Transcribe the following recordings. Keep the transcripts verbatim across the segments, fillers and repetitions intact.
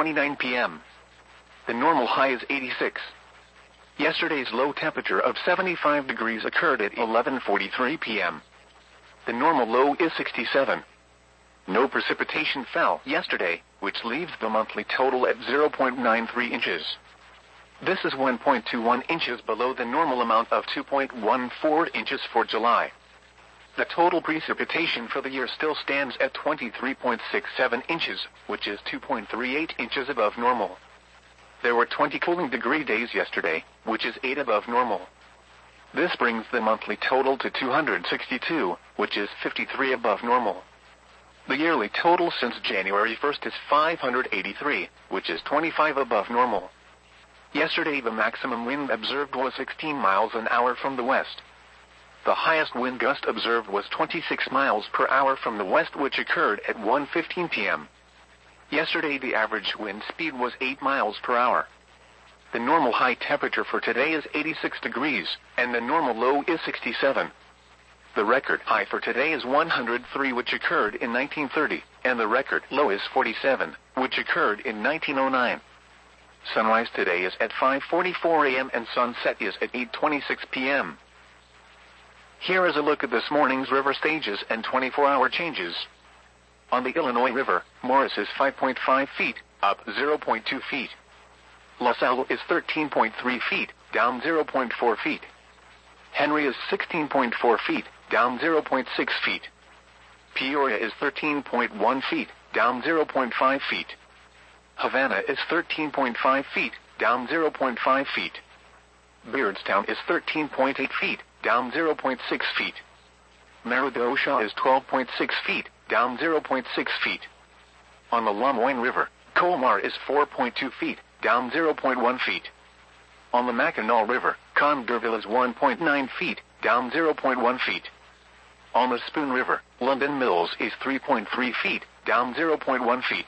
twenty-nine p m The normal high is eighty-six. Yesterday's low temperature of seventy-five degrees occurred at eleven forty-three p m The normal low is sixty-seven. No precipitation fell yesterday, which leaves the monthly total at zero point nine three inches. This is one point two one inches below the normal amount of two point one four inches for July. The total precipitation for the year still stands at twenty-three point six seven inches, which is two point three eight inches above normal. There were twenty cooling degree days yesterday, which is eight above normal. This brings the monthly total to two hundred sixty-two, which is fifty-three above normal. The yearly total since January first is five hundred eighty-three, which is twenty-five above normal. Yesterday the maximum wind observed was sixteen miles an hour from the west. The highest wind gust observed was twenty-six miles per hour from the west, which occurred at one fifteen p m Yesterday the average wind speed was eight miles per hour. The normal high temperature for today is eighty-six degrees, and the normal low is sixty-seven. The record high for today is one hundred three, which occurred in nineteen thirty, and the record low is forty-seven, which occurred in nineteen oh nine. Sunrise today is at five forty-four a m and sunset is at eight twenty-six p m Here is a look at this morning's river stages and twenty-four hour changes. On the Illinois River, Morris is five point five feet, up zero point two feet. LaSalle is thirteen point three feet, down zero point four feet. Henry is sixteen point four feet, down zero point six feet. Peoria is thirteen point one feet, down zero point five feet. Havana is thirteen point five feet, down zero point five feet. Beardstown is thirteen point eight feet, down zero point six feet. Meridosha is twelve point six feet, down zero point six feet. On the Lemoyne River, Colmar is four point two feet, down zero point one feet. On the Mackinac River, Condorville is one point nine feet, down zero point one feet. On the Spoon River, London Mills is three point three feet, down zero point one feet.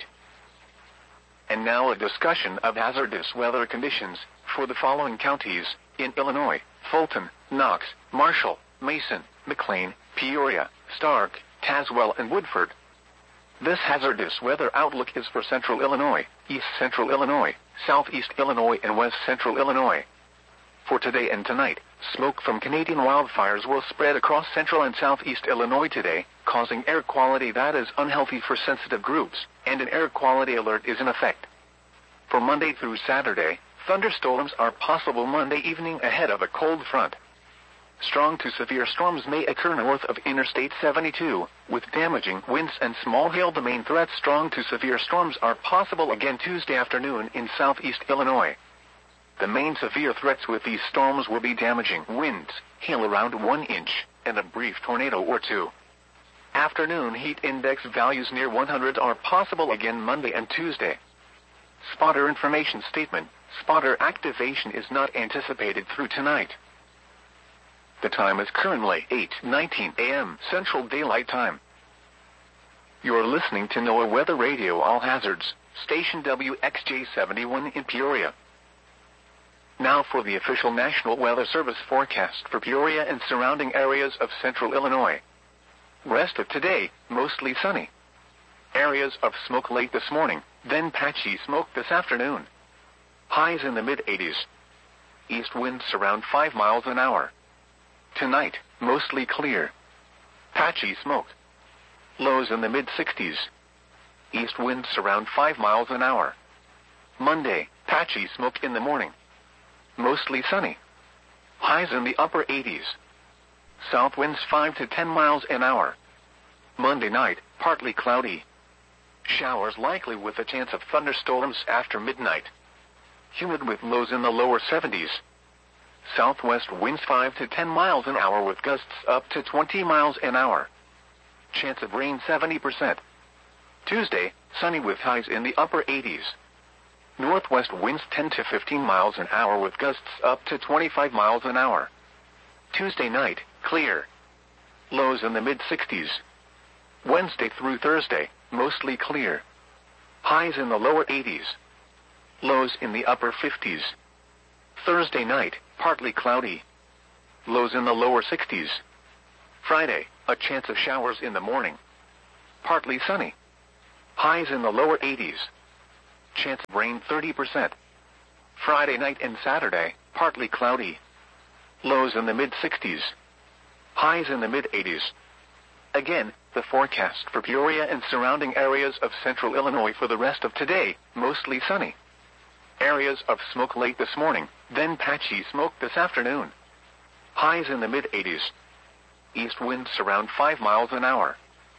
And now a discussion of hazardous weather conditions for the following counties in Illinois: Fulton, Knox, Marshall, Mason, McLean, Peoria, Stark, Tazewell, and Woodford. This hazardous weather outlook is for Central Illinois, East Central Illinois, Southeast Illinois, and West Central Illinois. For today and tonight, smoke from Canadian wildfires will spread across Central and Southeast Illinois today, causing air quality that is unhealthy for sensitive groups, and an air quality alert is in effect. For Monday through Saturday, thunderstorms are possible Monday evening ahead of a cold front. Strong to severe storms may occur north of Interstate seventy-two, with damaging winds and small hail. The main threats: strong to severe storms are possible again Tuesday afternoon in southeast Illinois. The main severe threats with these storms will be damaging winds, hail around one inch, and a brief tornado or two. Afternoon heat index values near one hundred are possible again Monday and Tuesday. Spotter information statement: spotter activation is not anticipated through tonight. The time is currently eight nineteen a m Central Daylight Time. You're listening to NOAA Weather Radio All Hazards, station W X J seventy-one in Peoria. Now for the official National Weather Service forecast for Peoria and surrounding areas of Central Illinois. Rest of today, mostly sunny. Areas of smoke late this morning, then patchy smoke this afternoon. Highs in the mid eighties. East winds around five miles an hour. Tonight, mostly clear. Patchy smoke. Lows in the mid sixties. East winds around five miles an hour. Monday, patchy smoke in the morning. Mostly sunny. Highs in the upper eighties. South winds five to ten miles an hour. Monday night, partly cloudy. Showers likely with a chance of thunderstorms after midnight. Humid with lows in the lower seventies. Southwest winds five to ten miles an hour with gusts up to twenty miles an hour. Chance of rain seventy percent. Tuesday, sunny with highs in the upper eighties. Northwest winds ten to fifteen miles an hour with gusts up to twenty-five miles an hour. Tuesday night, clear. Lows in the mid sixties. Wednesday through Thursday, mostly clear. Highs in the lower eighties. Lows in the upper fifties. Thursday night, partly cloudy. Lows in the lower sixties. Friday, a chance of showers in the morning. Partly sunny. Highs in the lower eighties. Chance of rain thirty percent. Friday night and Saturday, partly cloudy. Lows in the mid sixties. Highs in the mid eighties. Again, the forecast for Peoria and surrounding areas of central Illinois for the rest of today, mostly sunny. Areas of smoke late this morning, then patchy smoke this afternoon. Highs in the mid eighties. East winds around five miles an hour.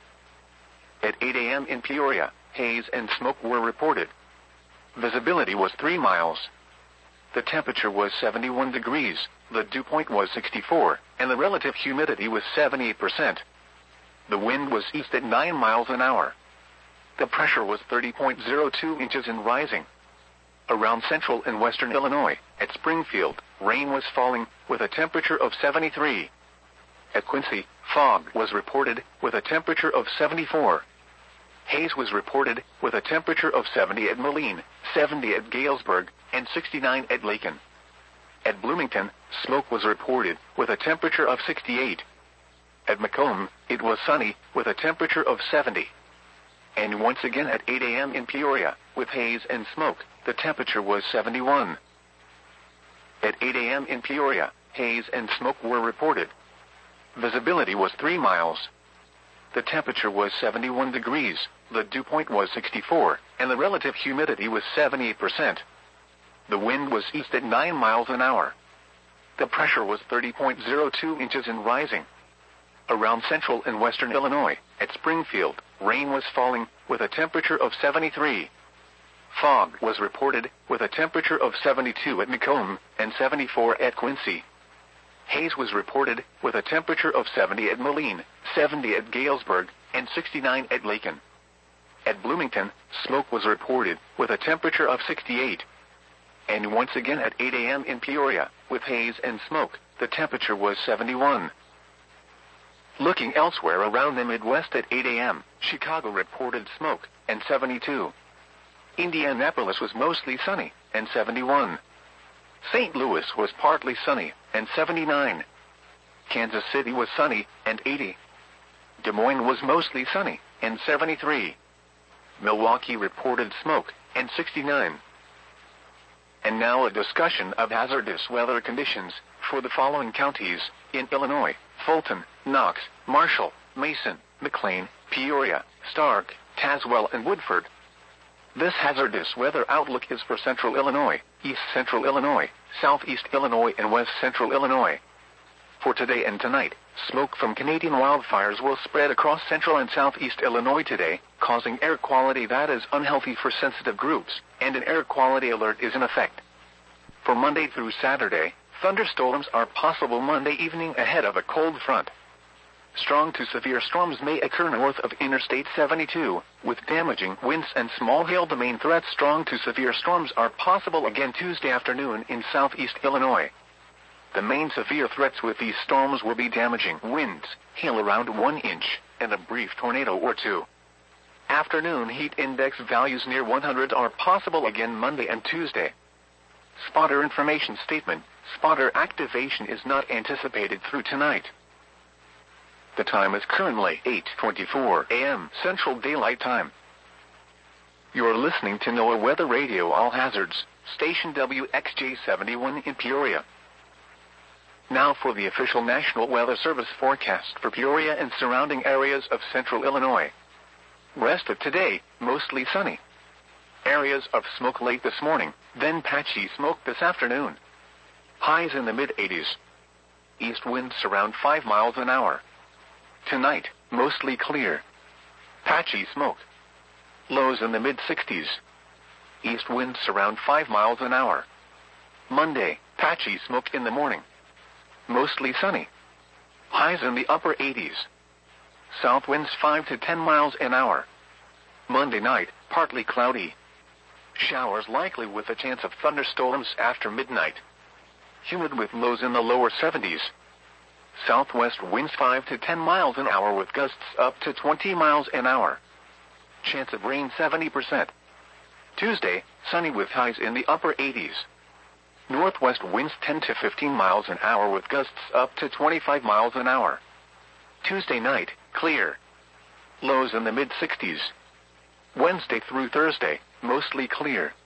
At eight a m in Peoria, haze and smoke were reported. Visibility was three miles. The temperature was seventy-one degrees, the dew point was sixty-four, and the relative humidity was seventy-eight percent. The wind was east at nine miles an hour. The pressure was thirty point zero two inches and rising. Around central and western Illinois, at Springfield, rain was falling, with a temperature of seventy-three. At Quincy, fog was reported, with a temperature of seventy-four. Haze was reported, with a temperature of seventy at Moline, seventy at Galesburg, and sixty-nine at Lakin. At Bloomington, smoke was reported, with a temperature of sixty-eight. At Macomb, it was sunny, with a temperature of seventy. And once again at eight a m in Peoria, with haze and smoke, the temperature was seventy-one. At eight a m in Peoria, haze and smoke were reported. Visibility was three miles. The temperature was seventy-one degrees, the dew point was sixty-four, and the relative humidity was seventy-eight percent. The wind was east at nine miles an hour. The pressure was thirty point zero two inches and rising. Around central and western Illinois, at Springfield, rain was falling, with a temperature of seventy-three. Fog was reported, with a temperature of seventy-two at Macomb, and seventy-four at Quincy. Haze was reported, with a temperature of seventy at Moline, seventy at Galesburg, and sixty-nine at Lakin. At Bloomington, smoke was reported, with a temperature of sixty-eight. And once again at eight a m in Peoria, with haze and smoke, the temperature was seventy-one. Looking elsewhere around the Midwest at eight a m, Chicago reported smoke, and seventy-two. Indianapolis was mostly sunny, and seventy-one. Saint Louis was partly sunny, and seventy-nine. Kansas City was sunny, and eighty. Des Moines was mostly sunny, and seventy-three. Milwaukee reported smoke, and sixty-nine. And now a discussion of hazardous weather conditions for the following counties in Illinois: Fulton, Knox, Marshall, Mason, McLean, Peoria, Stark, Tazewell, and Woodford. This hazardous weather outlook is for central Illinois, east central Illinois, southeast Illinois, and west central Illinois. For today and tonight, smoke from Canadian wildfires will spread across central and southeast Illinois today, causing air quality that is unhealthy for sensitive groups, and an air quality alert is in effect. For Monday through Saturday, thunderstorms are possible Monday evening ahead of a cold front. Strong to severe storms may occur north of Interstate seventy-two, with damaging winds and small hail. The main threats: strong to severe storms are possible again Tuesday afternoon in southeast Illinois. The main severe threats with these storms will be damaging winds, hail around one inch, and a brief tornado or two. Afternoon heat index values near one hundred are possible again Monday and Tuesday. Spotter information statement: spotter activation is not anticipated through tonight. The time is currently eight twenty-four a m Central Daylight Time. You are listening to NOAA Weather Radio All Hazards, station W X J seventy-one in Peoria. Now for the official National Weather Service forecast for Peoria and surrounding areas of central Illinois. Rest of today, mostly sunny. Areas of smoke late this morning, then patchy smoke this afternoon. Highs in the mid eighties. East winds around five miles an hour. Tonight, mostly clear. Patchy smoke. Lows in the mid sixties. East winds around five miles an hour. Monday, patchy smoke in the morning. Mostly sunny. Highs in the upper eighties. South winds five to ten miles an hour. Monday night, partly cloudy. Showers likely with a chance of thunderstorms after midnight. Humid with lows in the lower seventies. Southwest winds five to ten miles an hour with gusts up to twenty miles an hour. Chance of rain seventy percent. Tuesday, sunny with highs in the upper eighties. Northwest winds ten to fifteen miles an hour with gusts up to twenty-five miles an hour. Tuesday night, clear. Lows in the mid sixties. Wednesday through Thursday, mostly clear.